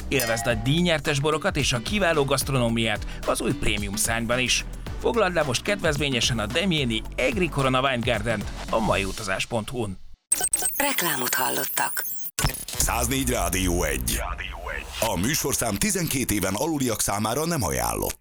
Élvezd a díjnyertes borokat és a kiváló gasztronómiát az új prémium szárnyban is. Foglald le most kedvezményesen a Demjéni Egri Corona Wine Garden-t a maiutazás.hu-n. Reklámot hallottak. 104 Rádió 1. A műsorszám 12 éven aluliak számára nem ajánlott.